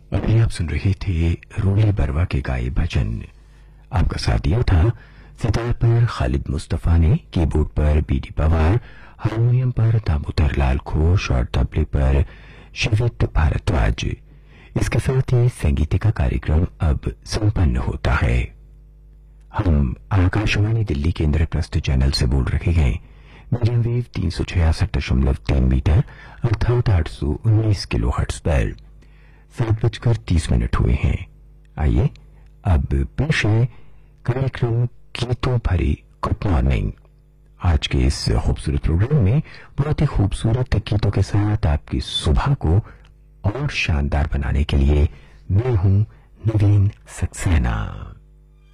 अभी आप सुन रहे थे रूली बरवा के गाए भजन। आपका साथ दिया था सितार पर खालिद मुस्तफा ने, कीबोर्ड पर बीडी पवार, हारमोनियम पर दामोदर लाल घोष और तबले पर शिवित भारद्वाज। इसके साथ ही संगीत का कार्यक्रम अब संपन्न होता है। हम आकाशवाणी दिल्ली के इंद्रप्रस्थ चैनल से बोल रहे हैं। मीडियम वेव 366.3 मीटर अर्थात 819 किलोहर्ट्ज पर 7:30 हुए हैं। आइए अब पेश है कार्यक्रम गीतों भरी गुड मॉर्निंग। आज के इस खूबसूरत प्रोग्राम में बहुत ही खूबसूरत गीतों के साथ आपकी सुबह को और शानदार बनाने के लिए मैं हूं नवीन सक्सेना।